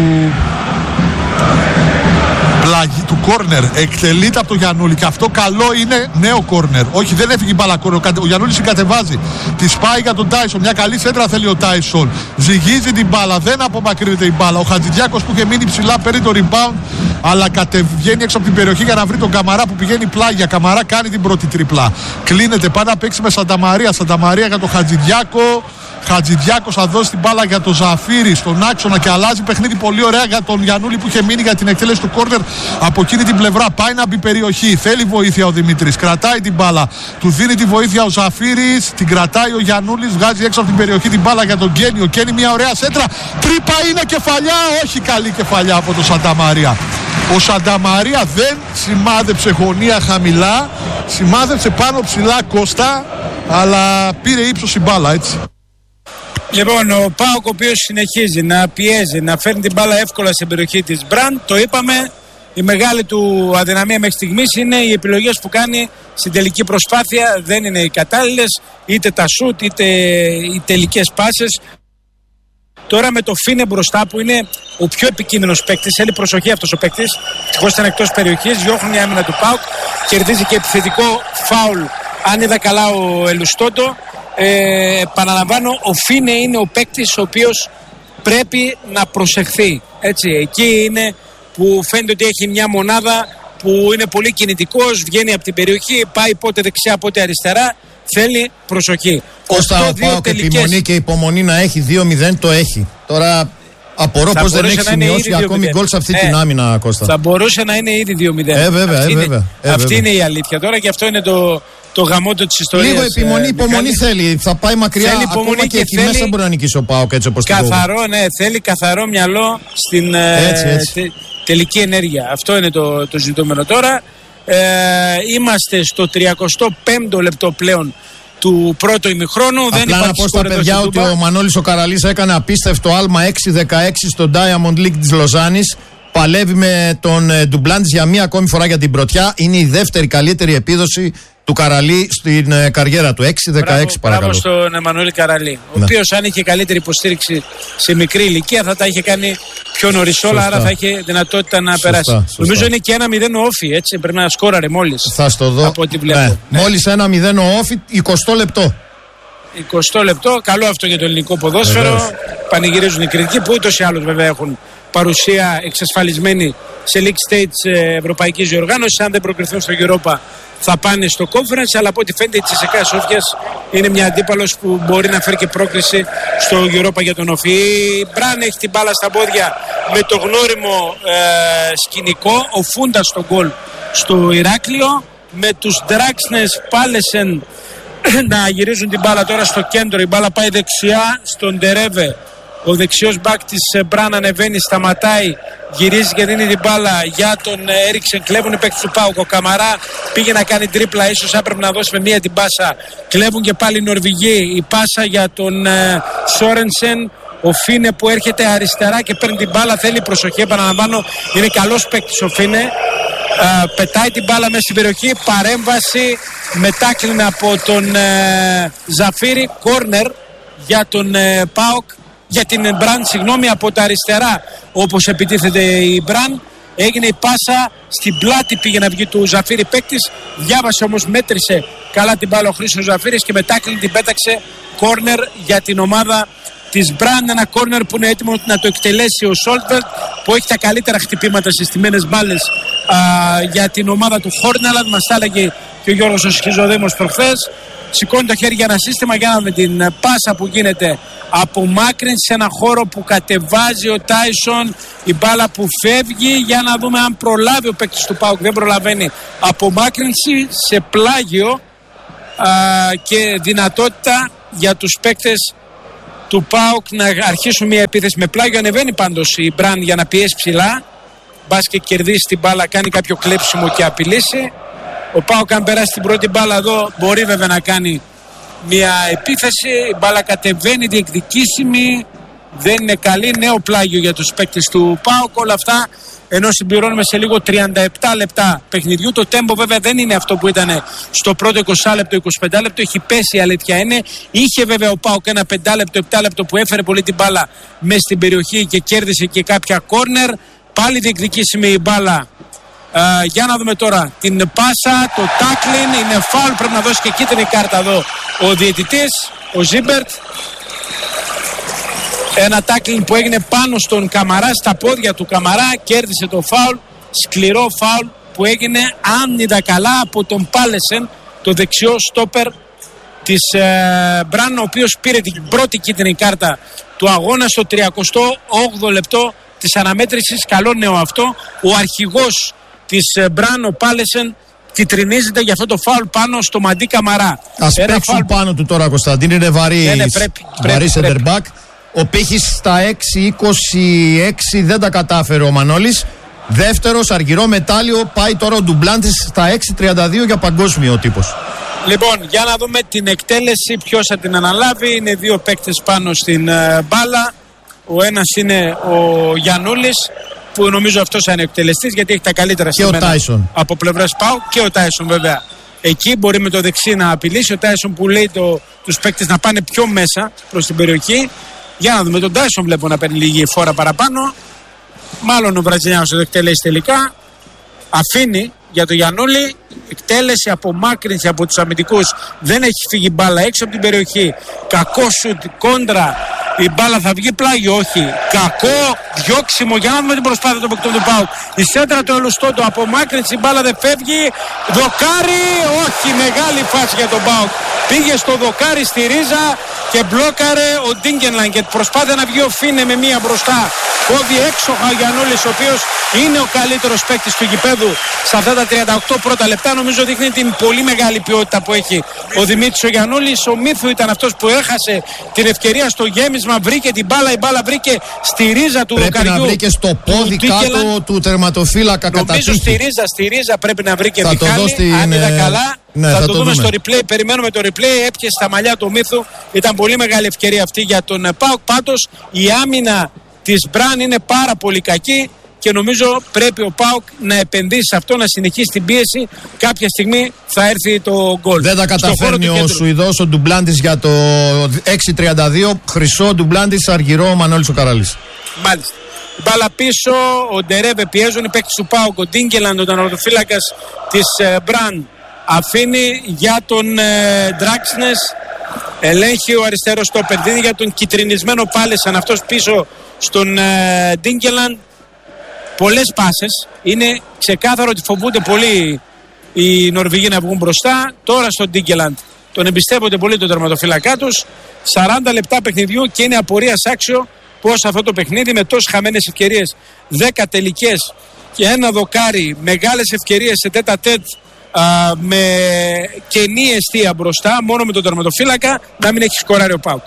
πλαγι, του κόρνερ, εκτελείται από τον Γιαννούλη και αυτό καλό είναι νέο κόρνερ. Όχι, δεν έφυγε η μπάλα κόρνερ. Ο Γιαννούλης συγκατεβάζει. Τη σπάει για τον Τάισον. Μια καλή σέντρα θέλει ο Τάισον. Ζυγίζει την μπάλα, δεν απομακρύνεται η μπάλα. Ο Χατζηδιάκος που είχε μείνει ψηλά παίρνει το rebound, αλλά κατεβαίνει έξω από την περιοχή για να βρει τον Καμαρά που πηγαίνει πλάγια. Καμαρά κάνει την πρώτη τρίπλα. Κλείνεται, πάει να παίξει με Σανταμαρία. Σανταμαρία για τον Χατζηδιάκο. Χατζηδιάκος θα δώσει την μπάλα για τον Ζαφύρη στον άξονα και αλλάζει παιχνίδι πολύ ωραία για τον Γιαννούλη που είχε μείνει για την εκτέλεση του κόρνερ από εκείνη την πλευρά. Πάει να μπει περιοχή. Θέλει βοήθεια ο Δημήτρης. Κρατάει την μπάλα. Του δίνει τη βοήθεια ο Ζαφύρης. Την κρατάει ο Γιαννούλης. Βγάζει έξω από την περιοχή την μπάλα για τον Κένι. Ο Κένι μια ωραία σέντρα. Τρύπα είναι κεφαλιά. Όχι καλή κεφαλιά από τον Σανταμαρία. Ο Σανταμαρία δεν σημάδεψε γωνία χαμηλά. Σημάδεψε πάνω ψηλά Κώστα. Αλλά πήρε ύψος η μπάλα, έτσι. Λοιπόν, ο ΠΑΟΚ ο οποίος συνεχίζει να πιέζει, να φέρνει την μπάλα εύκολα στην περιοχή της Μπραντ, το είπαμε, η μεγάλη του αδυναμία μέχρι στιγμής είναι οι επιλογές που κάνει στην τελική προσπάθεια, δεν είναι οι κατάλληλες, είτε τα σουτ είτε οι τελικές πάσες. Τώρα με το Φίνε μπροστά που είναι ο πιο επικίνδυνος παίκτης, θέλει προσοχή αυτός ο παίκτης, ευτυχώς ήταν εκτός περιοχής, διώχνει η άμυνα του ΠΑΟΚ, κερδίζει και επιθετικό φάουλ, αν είδα καλά ο Ελουστόντο. Ε, επαναλαμβάνω, ο Φίνε είναι ο παίκτης ο οποίος πρέπει να προσεχθεί, έτσι, εκεί είναι που φαίνεται ότι έχει μια μονάδα που είναι πολύ κινητικός, βγαίνει από την περιοχή, πάει πότε δεξιά πότε αριστερά, θέλει προσοχή. Κώστα, ο ΠΑΟΚ τελικές... επιμονή και υπομονή να έχει δύο μηδέν το έχει. Τώρα απορώ πως δεν έχει σημειώσει ακόμη γκολ σε αυτή ε, την άμυνα, Κώστα. Θα μπορούσε να είναι ήδη δύο μηδέν. Ε, βέβαια, αυτή, ε, βέβαια, είναι, ε, αυτή βέβαια. είναι η αλήθεια τώρα και αυτό είναι το, το γαμότο της ιστορίας. Λίγο επιμονή, ε, υπομονή ε, θέλει. Θα πάει μακριά. Θέλει ακόμα και, και εκεί θέλει... μέσα μπορεί να νικήσει ο ΠΑΟΚ έτσι όπως καθαρό, ναι, θέλει καθαρό μυαλό στην έτσι, έτσι. Τε, τελική ενέργεια. Αυτό είναι το, το ζητούμενο τώρα. Ε, είμαστε στο τριακοστό πέμπτο λεπτό πλέον του πρώτου ημιχρόνου. Απλά δεν να πω στα παιδιά ότι ο Μανώλης ο Καραλής έκανε απίστευτο άλμα έξι δεκαέξι στο Diamond League της Λοζάνης. Παλεύει με τον ε, Ντουμπλάντης για μία ακόμη φορά για την πρωτιά. Είναι η δεύτερη καλύτερη επίδοση του Καραλή στην ε, καριέρα του. έξι δεκαέξι παρακαλώ. Μπράβο στον Εμμανουέλ Καραλή. Ο ναι. οποίος αν είχε καλύτερη υποστήριξη σε μικρή ηλικία θα τα είχε κάνει πιο νωρίς όλα, άρα θα είχε δυνατότητα να σωστά, περάσει. Σωστά. Νομίζω είναι και ένα μηδέν ο Όφι, έτσι. Πρέπει να σκόραρε μόλις. Θα στο δω. Από ό,τι βλέπω. Ναι. Ναι. Μόλις ένα μηδέν ο Όφι, εικοστό λεπτό. εικοστό λεπτό, καλό αυτό για το ελληνικό ποδόσφαιρο. Βεβαίως. Πανηγυρίζουν οι κριτικοί που ούτως ή άλλως βέβαια έχουν παρουσία εξασφαλισμένη σε League States ευρωπαϊκής διοργάνωσης. Αν δεν προκριθούν στο Europa θα πάνε στο Conference, αλλά από ό,τι φαίνεται η Τσεσεκά Σόφιας είναι μια αντίπαλος που μπορεί να φέρει και πρόκριση στο Europa για τον Όφι. Η Μπραν έχει την μπάλα στα πόδια με το γνώριμο ε, σκηνικό, ο Φούντας στον γκολ στο Ηράκλειο, με τους Ντράξνες Πάλεσεν να γυρίζουν την μπάλα τώρα στο κέντρο. Η μπάλα πάει δεξιά στον Ντερέβε. Ο δεξιός μπακ της Μπραν ανεβαίνει, σταματάει, γυρίζει και δίνει την μπάλα για τον Έριξεν. Κλέβουν οι παίκτες του ΠΑΟΚ. Ο Καμαρά πήγε να κάνει τρίπλα, ίσως έπρεπε να δώσει με μία την πάσα. Κλέβουν και πάλι οι Νορβηγοί. Η πάσα για τον ε, Σόρενσεν. Ο Φίνε που έρχεται αριστερά και παίρνει την μπάλα. Θέλει προσοχή, επαναλαμβάνω. Είναι καλός παίκτης ο Φίνε. Ε, πετάει την μπάλα μέσα στην περιοχή. Παρέμβαση με τάκλιν από τον ε, Ζαφύρη. Κόρνερ για τον ε, ΠΑΟΚ. Για την Μπραν, συγγνώμη, από τα αριστερά όπως επιτίθεται η Μπραν. Έγινε η πάσα, στην πλάτη πήγε να βγει του Ζαφύρη παίκτης. Διάβασε όμως, μέτρησε καλά την μπάλα ο Χρήστος Ζαφύρης και με τάκλιν την πέταξε. Κόρνερ για την ομάδα της Μπραν. Ένα κόρνερ που είναι έτοιμο να το εκτελέσει ο Σόλτβελτ, που έχει τα καλύτερα χτυπήματα στις στιμένες μπάλες για την ομάδα του Χόρνελαντ. Μας τα έλεγε και ο Γιώργος ο Σχιζοδήμος προχθές. Σηκώνει το χέρι για ένα σύστημα, για να δούμε την πάσα που γίνεται από μάκρυνση σε ένα χώρο που κατεβάζει ο Τάισον, η μπάλα που φεύγει, για να δούμε αν προλάβει ο παίκτης του ΠΑΟΚ. Δεν προλαβαίνει, από μάκρυνση σε πλάγιο α, και δυνατότητα για τους παίκτες του ΠΑΟΚ να αρχίσουν μια επίθεση με πλάγιο. Ανεβαίνει πάντως η Μπραν για να πιέσει ψηλά, μπας και κερδίσει την μπάλα, κάνει κάποιο κλέψιμο και απειλήσει. Ο ΠΑΟΚ αν περάσει την πρώτη μπάλα εδώ μπορεί βέβαια να κάνει μια επίθεση. Η μπάλα κατεβαίνει διεκδικήσιμη, δεν είναι καλή, νέο πλάγιο για τους παίκτες του ΠΑΟΚ. Όλα αυτά ενώ συμπληρώνουμε σε λίγο τριάντα επτά λεπτά παιχνιδιού. Το τέμπο βέβαια δεν είναι αυτό που ήταν στο πρώτο είκοσι λεπτό, είκοσι πέντε λεπτό, έχει πέσει, η αλήθεια είναι. Είχε βέβαια ο ΠΑΟΚ ένα πέντε λεπτό, επτά λεπτό που έφερε πολύ την μπάλα μέσα στην περιοχή και κέρδισε και κάποια κόρνερ. Πάλι διεκδικήσιμη η μπάλα. Uh, για να δούμε τώρα την πάσα, το τάκλιν, είναι φάουλ, πρέπει να δώσει και κίτρινη κάρτα εδώ ο διαιτητής, ο Ζίμπερτ. Ένα τάκλιν που έγινε πάνω στον Καμαρά, στα πόδια του Καμαρά, κέρδισε το φάουλ, σκληρό φάουλ που έγινε, αν είδα καλά, από τον Πάλεσεν, το δεξιό στόπερ της ε, Μπραν, ο οποίος πήρε την πρώτη κίτρινη κάρτα του αγώνα στο τριακοστό όγδοο λεπτό της αναμέτρησης. Καλό νέο αυτό, ο αρχηγός της Μπραν, ο Πάλεσεν, κιτρινίζεται για αυτό το φάουλ πάνω στο Μαντί Καμαρά. Ας παίξουν φάουλ πάνω του τώρα, Κωνσταντίνη, είναι βαρύ, ναι, ναι, πρέπει, βαρύ σεντερμπακ. Ο Πύχης στα έξι είκοσι έξι δεν τα κατάφερε ο Μανώλης. Δεύτερος, αργυρό μετάλλιο, πάει τώρα ο Ντουμπλάντης στα έξι τριάντα δύο για παγκόσμιο ο τύπος. Λοιπόν, για να δούμε την εκτέλεση, ποιος θα την αναλάβει. Είναι δύο παίκτες πάνω στην uh, μπάλα. Ο ένας είναι ο Γιαννούλης, που νομίζω αυτός είναι εκτελεστής, γιατί έχει τα καλύτερα σημεία από πλευράς ΠΑΟ, και ο Τάισον βέβαια. Εκεί μπορεί με το δεξί να απειλήσει. Ο Τάισον που λέει το, τους παίκτες να πάνε πιο μέσα προς την περιοχή. Για να δούμε, τον Τάισον βλέπω να παίρνει λίγη φόρα παραπάνω. Μάλλον ο Βραζιλιάνος το εκτελέσει τελικά. Αφήνει για τον Γιαννούλη. Εκτέλεση, απομάκρυνση από τους αμυντικούς. Δεν έχει φύγει μπάλα έξω από την περιοχή. Κακό σουτ, κόντρα. Η μπάλα θα βγει πλάγιο, όχι. Κακό διώξιμο, για να δούμε την προσπάθεια των παικτών του ΠΑΟΚ. Η σέντρα του Ελουστόντο, απομάκρυνση, η μπάλα δεν φεύγει. Δοκάρι, όχι, μεγάλη φάση για τον ΠΑΟΚ. Πήγε στο δοκάρι στη ρίζα και μπλόκαρε ο Ντίγκενλαν και προσπάθησε να βγει ο Φίνε με μία μπροστά. Κόβει έξοχα ο Γιαννούλης, ο οποίος είναι ο καλύτερος παίκτης του γηπέδου σε αυτά τα τριάντα οκτώ πρώτα λεπτά. Νομίζω δείχνει την πολύ μεγάλη ποιότητα που έχει ο Δημήτρης ο Γιαννούλης. Ο Μύθου ήταν αυτός που έχασε την ευκαιρία στο γέμισμα, βρήκε την μπάλα, η μπάλα βρήκε στη ρίζα του πρέπει δοκαριού. Να βρήκε στο πόδι του κάτω Ντίγκελαν, του τερματοφύλακα κατά τύχη. Νομίζω στη ρίζα, στη ρίζα πρέπει να βρήκε Μιχάλη, στην... αν είδα καλά. Ναι, θα, θα το, το δούμε στο replay, περιμένουμε το replay. Έπιασε στα μαλλιά του Μύθου, ήταν πολύ μεγάλη ευκαιρία αυτή για τον ΠΑΟΚ. Πάντως η άμυνα της Μπραν είναι πάρα πολύ κακή και νομίζω πρέπει ο ΠΑΟΚ να επενδύσει σε αυτό, να συνεχίσει την πίεση. Κάποια στιγμή θα έρθει το γκολ. Δεν τα καταφέρνει ο Σουηδός ο Ντουμπλάντης για το έξι τριάντα δύο. Χρυσό Ντουμπλάντης, αργυρό ο Μανώλης ο Καραλής. Μάλιστα. Μπάλα πίσω, ο Ντερέβε πιέζουν οι παίκτες του ΠΑΟΚ. Ο Ντίγκελαντ, ο τερματοφύλακας της ε, Μπραν, αφήνει για τον ε, Ντράξνες. Ελέγχει ο αριστερός το περδίνει για τον κιτρινισμένο Πάλεσαν, αυτός πίσω στον ε, Ντίγκελαντ. Πολλές πάσες, είναι ξεκάθαρο ότι φοβούνται πολύ οι Νορβηγοί να βγουν μπροστά. Τώρα στον Ντίγκελαντ τον εμπιστεύονται πολύ τον τερματοφύλακά τους. σαράντα λεπτά παιχνιδιού και είναι απορίας άξιο πως αυτό το παιχνίδι με τόσες χαμένες ευκαιρίες, δέκα τελικές και ένα δοκάρι, μεγάλες ευκαιρίες σε τέτα τέτ, α, με κενή εστία μπροστά, μόνο με τον τερματοφύλακα, να μην έχει σκοράρει ο ΠΑΟΚ.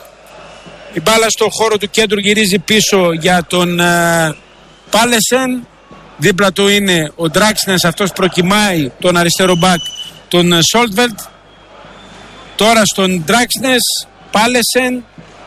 Η μπάλα στο χώρο του κέντρου γυρίζει πίσω για τον α, Πάλεσεν. Δίπλα του είναι ο Ντράξνες, αυτός προκυμάει τον αριστερό μπακ, τον Σόλτβελτ. Τώρα στον Ντράξνες, Πάλεσεν,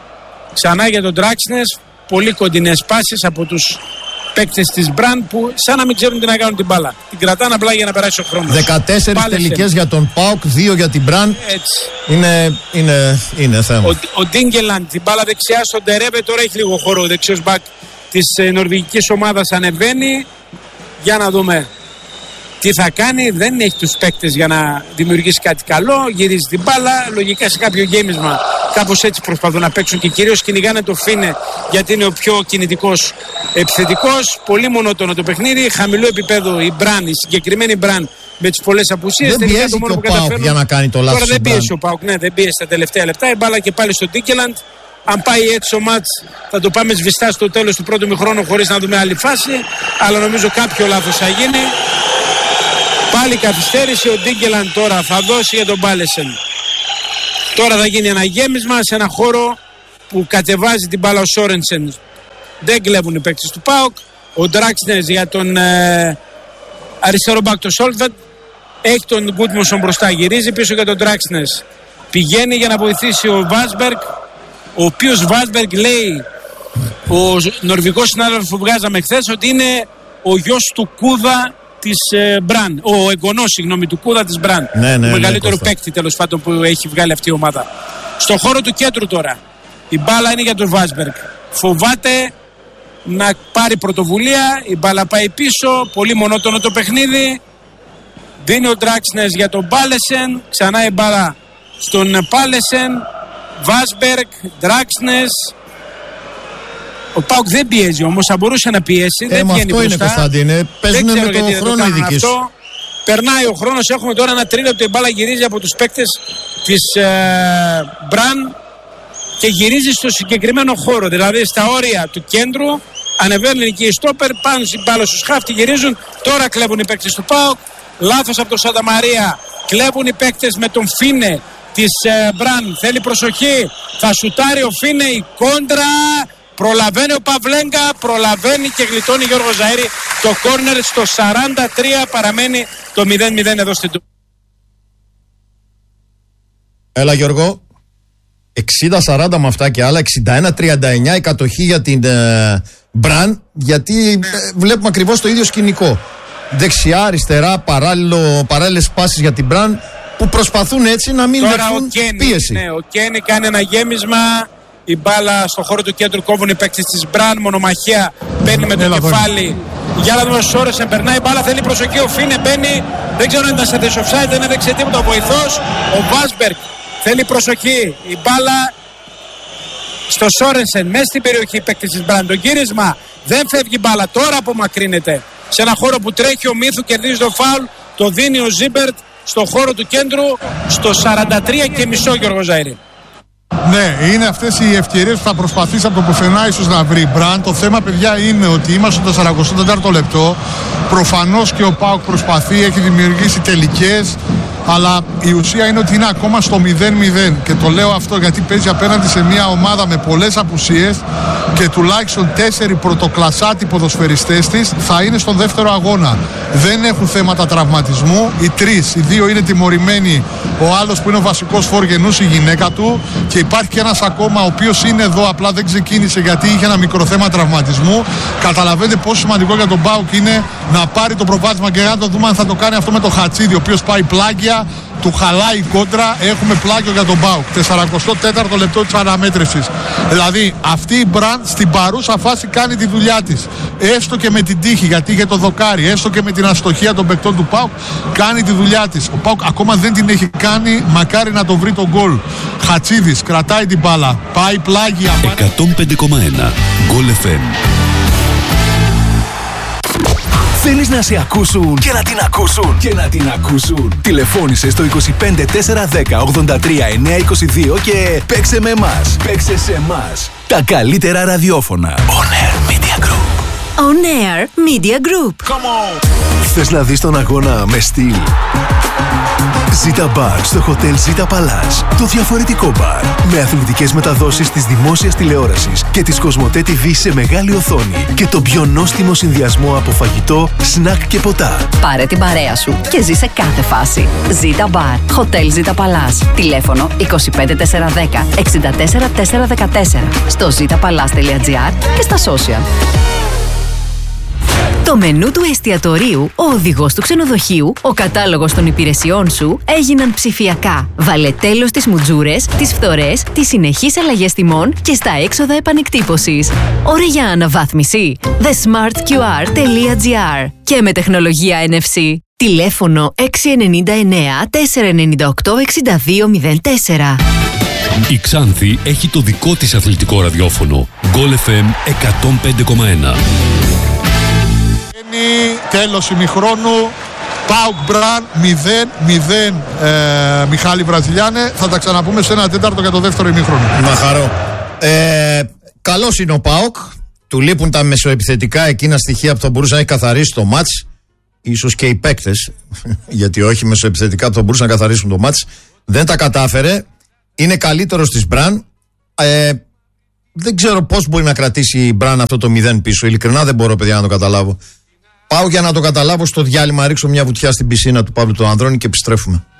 ξανά για τον Ντράξνες. Πολύ κοντινές πάσεις από τους παίκτες της Μπραν που σαν να μην ξέρουν τι να κάνουν την μπάλα. Την κρατάνε απλά για να περάσει ο χρόνος. δεκατέσσερις τελικές για τον ΠΑΟΚ, δύο για την Μπραν. Έτσι. Είναι, είναι, είναι θέμα. Ο, ο Ντίγκελαντ, την μπάλα δεξιά στον Ντερέβε, τώρα έχει λίγο χώρο. Ο δεξιός μπακ της ε, νορβηγικής ομάδας ανεβαίνει. Για να δούμε. τι θα κάνει, δεν έχει τους παίκτες για να δημιουργήσει κάτι καλό, γυρίζει την μπάλα, λογικά σε κάποιο γέμισμα κάπως έτσι προσπαθούν να παίξουν και κυρίως κυνηγάνε το Φίνε γιατί είναι ο πιο κινητικός επιθετικός. Πολύ μονότονο το παιχνίδι, χαμηλό επίπεδο η Μπραν, η συγκεκριμένη Μπραν με τις πολλές απουσίες. Δεν πιέζει το και ο ΠΑΟΚ για να κάνει το λάθος. Τώρα δεν πιέζει ο ΠΑΟΚ, ναι, δεν πιέζει τα τελευταία λεπτά, η μπάλα και πάλι στο Ντίκελαντ. Αν πάει έτσι ο μάτς θα το πάμε σβηστά στο τέλος του πρώτου μηχρόνου χωρίς να δούμε άλλη φάση, αλλά νομίζω κάποιο λάθος θα γίνει. Πάλι καθυστέρησε, ο Ντίγκελαντ τώρα θα δώσει για τον Μπάλεσεν. Τώρα θα γίνει ένα γέμισμα σε ένα χώρο που κατεβάζει την μπάλα ο Σόρενσεν. Δεν κλέβουν οι παίκτες του ΠΑΟΚ. Ο Ντράξνερς για τον ε, αριστερό μπακ το Σόλτβετ. Έχει τον Γκούτμουσον μπροστά, γυρίζει πίσω για τον Ντράξνερς. Πηγαίνει για να βοηθήσει ο Βάσμπεργκ, ο οποίος Βάσμπεργκ λέει, ο νορβηγός συνάδελφος που βγάζαμε χθες, ότι είναι ο γιος του Κούδα της ε, Μπραν, ο εγγονός συγγνώμη του Κούδα της Μπραν, ναι, ναι, το μεγαλύτερο ναι, παίκτη τέλος πάντων που έχει βγάλει αυτή η ομάδα. Στο χώρο του κέντρου τώρα η μπάλα είναι για τον Βάσμπεργκ, φοβάται να πάρει πρωτοβουλία, η μπάλα πάει πίσω, πολύ μονότονο το παιχνίδι, δίνει ο Ντράξνερς για τον Πάλεσεν, ξανά η μπάλα στον Πάλεσεν, Βάσμπεργκ, Ντράξνερς. Ο ΠΑΟΚ δεν πιέζει όμως, θα μπορούσε να πιέσει. Ε, δεν βγαίνει αυτό είναι, Κωνσταντίνε. Παίζουν με το χρόνο οι δικές. Περνάει ο χρόνος, έχουμε τώρα ένα τρίλεπτο, η μπάλα γυρίζει από τους παίκτες της ε, Μπραν και γυρίζει στο συγκεκριμένο χώρο. Δηλαδή στα όρια του κέντρου, ανεβαίνουν εκεί οι στόπερ, πάνω στην μπάλα στους χάφτη, γυρίζουν. Τώρα κλέβουν οι παίκτες του ΠΑΟΚ. Λάθος από τον Σανταμαρία. Κλέβουν οι παίκτες με τον Φίνε της ε, Μπραν. Θέλει προσοχή. Θα σουτάρει ο Φίνε, η κόντρα. Προλαβαίνει ο Παυλέγκα, προλαβαίνει και γλιτώνει Γιώργο Ζαΐρη. Το κόρνερ στο σαράντα τρία, παραμένει το μηδέν μηδέν εδώ στην Τούμπα. Έλα Γιώργο. εξήντα σαράντα με αυτά και άλλα, εξήντα ένα τριάντα εννιά η κατοχή για την ε, Μπραν, γιατί ε, βλέπουμε ακριβώς το ίδιο σκηνικό. Δεξιά, αριστερά, παράλληλες πάσεις για την Μπραν που προσπαθούν έτσι να μην δεχθούν πίεση. Ναι, ο Κένι κάνει ένα γέμισμα. Η μπάλα στο χώρο του κέντρου κόβουν οι παίκτες της Μπραν. Μονομαχία μπαίνει με το Έλα, κεφάλι. Για να δούμε ο Σόρενσεν περνάει η μπάλα. Θέλει προσοχή. Ο Φίνε μπαίνει. Δεν ξέρω αν ήταν σε θέση offside. Δεν έδειξε τίποτα ο βοηθός. Ο Βάσμπεργκ θέλει προσοχή. Η μπάλα στο Σόρενσεν μέσα στην περιοχή οι παίκτες της Μπραν. Το γύρισμα δεν φεύγει η μπάλα. Τώρα απομακρύνεται σε ένα χώρο που τρέχει ο Μίθου. Κερδίζει το φάουλ. Το δίνει ο Ζίμπερτ στο χώρο του κέντρου στο σαράντα τρία και μισό Γιώργο Ζαΐρη. Ναι, είναι αυτές οι ευκαιρίες που θα προσπαθήσει από το πουθενά ίσως να βρει Μπραν. Το θέμα, παιδιά, είναι ότι είμαστε στο σαράντα τέταρτο λεπτό. Προφανώς και ο ΠΑΟΚ προσπαθεί, έχει δημιουργήσει τελικές. Αλλά η ουσία είναι ότι είναι ακόμα στο μηδέν μηδέν. Και το λέω αυτό γιατί παίζει απέναντι σε μια ομάδα με πολλές απουσίες και τουλάχιστον τέσσερι πρωτοκλασσάτι ποδοσφαιριστές της θα είναι στον δεύτερο αγώνα. Δεν έχουν θέματα τραυματισμού. Οι τρεις, οι δύο είναι τιμωρημένοι. Ο άλλος που είναι ο βασικός φορ γεννούσε η γυναίκα του. Και υπάρχει και ένας ακόμα ο οποίος είναι εδώ, απλά δεν ξεκίνησε γιατί είχε ένα μικρό θέμα τραυματισμού. Καταλαβαίνετε πόσο σημαντικό για τον ΠΑΟΚ είναι να πάρει το προβάδισμα και να το δούμε αν θα το κάνει αυτό με τον Χατσίδη, ο οποίος πάει πλάγια. Του χαλάει κόντρα, έχουμε πλάγιο για τον ΠΑΟΚ. σαράντα τέταρτο λεπτό της αναμέτρησης. Δηλαδή αυτή η Μπραν στην παρούσα φάση κάνει τη δουλειά της. Έστω και με την τύχη, γιατί είχε το δοκάρι, έστω και με την αστοχία των παικτών του ΠΑΟΚ, κάνει τη δουλειά της. Ο ΠΑΟΚ ακόμα δεν την έχει κάνει, μακάρι να το βρει τον γκολ. Χατσίδης κρατάει την μπάλα, πάει πλάγια. εκατόν πέντε κόμμα ένα Γκολ εφ εμ. Θέλεις να σε ακούσουν και να την ακούσουν και να την ακούσουν. Τηλεφώνησε στο είκοσι πέντε τετρακόσια δέκα ογδόντα τρία εννιακόσια είκοσι δύο και παίξε με εμάς. Παίξε σε εμάς. Τα καλύτερα ραδιόφωνα. On Air Media Group. On Air Media Group. Come on. Θες να δεις τον αγώνα με στυλ? Ζήτα Μπαρ στο Hotel Zita Palace. Το διαφορετικό μπαρ. Με αθλητικές μεταδόσεις της δημόσιας τηλεόρασης και της Κοσμοτέ τι βι σε μεγάλη οθόνη. Και το πιο νόστιμο συνδυασμό από φαγητό, σνακ και ποτά. Πάρε την παρέα σου και ζήσε κάθε φάση. Zita Bar. Hotel Zita Palace. Τηλέφωνο είκοσι πέντε τετρακόσια δέκα εξήντα τέσσερα τετρακόσια δεκατέσσερα. Στο zitapalace τελεία gr και στα social. Το μενού του εστιατορίου, ο οδηγός του ξενοδοχείου, ο κατάλογος των υπηρεσιών σου έγιναν ψηφιακά. Βάλε τέλος στις μουτζούρες, τις φθορές, τις συνεχείς αλλαγές τιμών και στα έξοδα επανεκτύπωσης. Ώρα για αναβάθμιση. the smart q r τελεία gr και με τεχνολογία εν εφ σι. Τηλέφωνο έξι εννιά εννιά τέσσερα εννιά οκτώ έξι δύο μηδέν τέσσερα. Η Ξάνθη έχει το δικό της αθλητικό ραδιόφωνο. Γκολ εφ εμ εκατόν πέντε κόμμα ένα. Τέλος ημιχρόνου. ΠΑΟΚ Μπραν μηδέν μηδέν. ε, Μιχάλη Βραζιλιάνε. Θα τα ξαναπούμε σε ένα τέταρτο για το δεύτερο ημιχρόνο. Να χαρώ. Ε, καλός είναι ο ΠΑΟΚ. Του λείπουν τα μεσοεπιθετικά εκείνα στοιχεία που θα μπορούσε να έχει καθαρίσει το μάτς. Ίσως και οι παίκτες. Γιατί όχι μεσοεπιθετικά που θα μπορούσαν να καθαρίσουν το μάτς. Δεν τα κατάφερε. Είναι καλύτερος της Μπραν. Ε, δεν ξέρω πώς μπορεί να κρατήσει η Μπραν αυτό το μηδέν πίσω. Ειλικρινά δεν μπορώ, παιδιά, να το καταλάβω. Πάω για να το καταλάβω στο διάλειμμα, ρίξω μια βουτιά στην πισίνα του Παύλου του Ανδρώνη και επιστρέφουμε.